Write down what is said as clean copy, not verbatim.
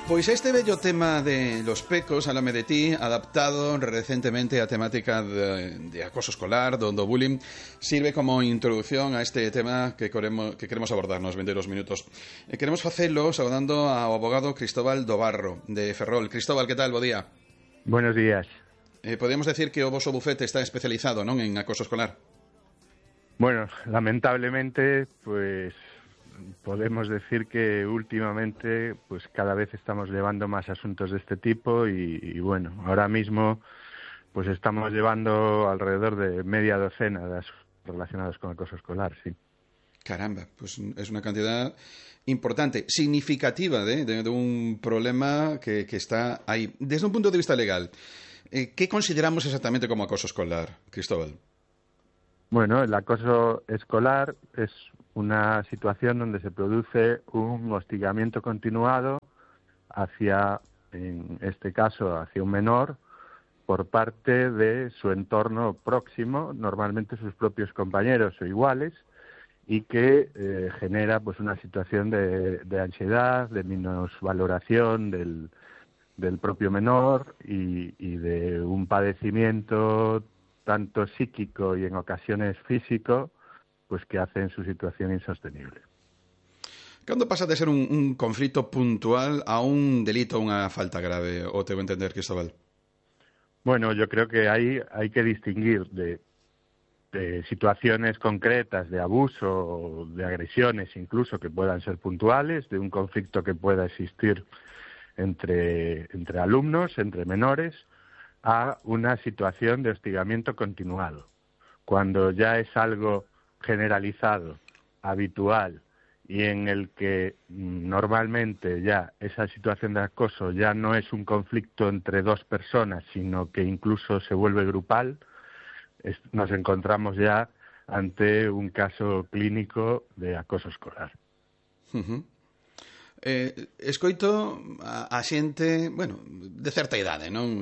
Pois este bello tema de los pecos, Háblame de ti, adaptado recentemente a temática de acoso escolar, do bullying, sirve como introducción a este tema que queremos abordar nos 22 minutos. Queremos facelo saudando ao abogado Cristóbal Dobarro, de Ferrol. Cristóbal, que tal? Bo día. Buenos días. Podemos decir que o voso bufete está especializado, non, en acoso escolar? Bueno, lamentablemente, pues podemos decir que últimamente pues cada vez estamos llevando más asuntos de este tipo y bueno, ahora mismo pues estamos llevando alrededor de media docena de asuntos relacionados con acoso escolar, sí. Caramba, pues es una cantidad importante, significativa de un problema que está ahí. Desde un punto de vista legal, ¿qué consideramos exactamente como acoso escolar, Cristóbal? Bueno, el acoso escolar es una situación donde se produce un hostigamiento continuado hacia, en este caso, hacia un menor por parte de su entorno próximo, normalmente sus propios compañeros o iguales, y que genera pues una situación de ansiedad, de minusvaloración del propio menor y de un padecimiento tanto psíquico y en ocasiones físico, pues que hacen su situación insostenible. Cando pasa de ser un conflito puntual a un delito, unha falta grave, o te voy a entender, Cristóbal? Bueno, yo creo que hay que distinguir de situaciones concretas de abuso, de agresiones incluso que puedan ser puntuales, de un conflicto que pueda existir entre alumnos, entre menores, a una situación de hostigamiento continuado. Cuando ya es algo generalizado, habitual, y en el que normalmente ya esa situación de acoso ya no es un conflicto entre dos personas, sino que incluso se vuelve grupal, nos encontramos ya ante un caso clínico de acoso escolar. Escoito a xente, bueno, de certa idade, non?